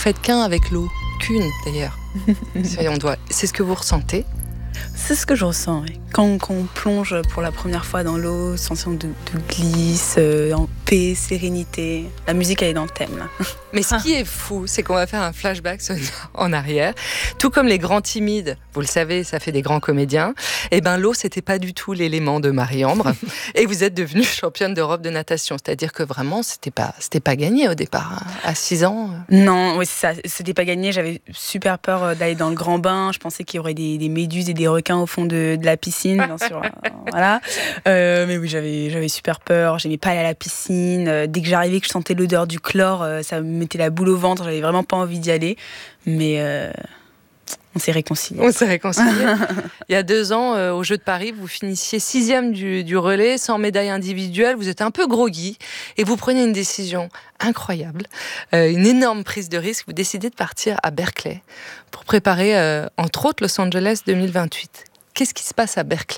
faites qu'un avec l'eau, qu'une d'ailleurs. C'est ce que vous ressentez? C'est ce que je ressens, oui. Quand on plonge pour la première fois dans l'eau, sensation de glisse, en paix, sérénité. La musique, elle est dans le thème, là. Mais ce qui est fou, c'est qu'on va faire un flashback en arrière. Tout comme les grands timides, vous le savez, ça fait des grands comédiens. Et ben l'eau, c'était pas du tout l'élément de Marie-Ambre. Et vous êtes devenue championne d'Europe de natation. C'est-à-dire que vraiment, c'était pas gagné au départ, hein, à 6 ans. Non, oui, c'est ça. C'était pas gagné. J'avais super peur d'aller dans le grand bain. Je pensais qu'il y aurait des méduses et des requins au fond de la piscine, bien sûr. Voilà. Mais oui, j'avais super peur. J'aimais pas aller à la piscine. Dès que j'arrivais, que je sentais l'odeur du chlore, ça me mettait la boule au ventre. J'avais vraiment pas envie d'y aller. Mais on s'est réconciliés. Il y a 2 ans, au Jeux de Paris, vous finissiez 6e du relais, sans médaille individuelle. Vous êtes un peu groggy et vous prenez une décision incroyable, une énorme prise de risque. Vous décidez de partir à Berkeley pour préparer, entre autres, Los Angeles 2028. Qu'est-ce qui se passe à Berkeley ?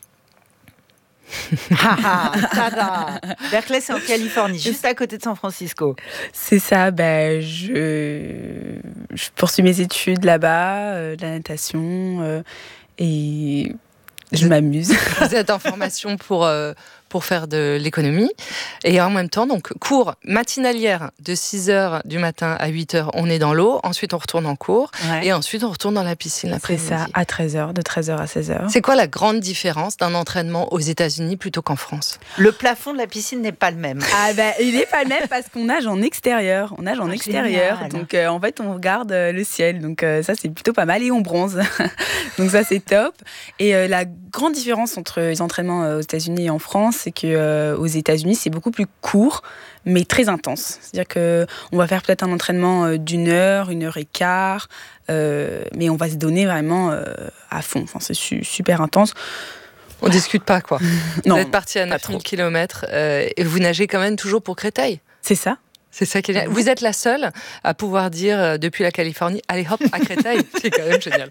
Berkeley, c'est en Californie, juste à côté de San Francisco. C'est ça, je poursuis mes études là-bas, de la natation, et je m'amuse. Vous êtes en formation pour faire de l'économie. Et en même temps, donc, cours matinalière de 6h du matin à 8h, on est dans l'eau. Ensuite, on retourne en cours. Ouais. Et ensuite, on retourne dans la piscine l'après-midi. C'est ça, à 13h, de 13h à 16h. C'est quoi la grande différence d'un entraînement aux États-Unis plutôt qu'en France ? Le plafond de la piscine n'est pas le même. Il n'est pas le même parce qu'on nage en extérieur. On nage en extérieur. Génial. Donc, en fait, on regarde le ciel. Donc, ça, c'est plutôt pas mal. Et on bronze. Donc, ça, c'est top. Et la grande différence entre les entraînements aux États-Unis et en France, c'est qu'aux États-Unis, c'est beaucoup plus court, mais très intense. C'est-à-dire qu'on va faire peut-être un entraînement d'1 heure, 1h15, mais on va se donner vraiment à fond. Enfin, c'est super intense. On discute pas, quoi. Non, vous êtes parti à 9000 km et vous nagez quand même toujours pour Créteil. C'est ça. C'est ça qui est génial. Vous êtes la seule à pouvoir dire depuis la Californie, allez hop, à Créteil. C'est quand même génial.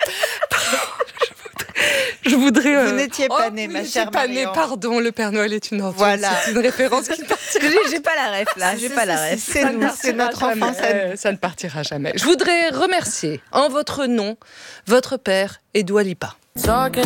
Je voudrais. Vous n'étiez pas née, ma chère Marion. Pardon, le Père Noël est une ordure. Voilà. C'est une référence qui partira. J'ai pas la ref là. J'ai pas la ref. C'est notre enfance. Ça ne partira jamais. Je voudrais remercier en votre nom votre père et Dua Lipa.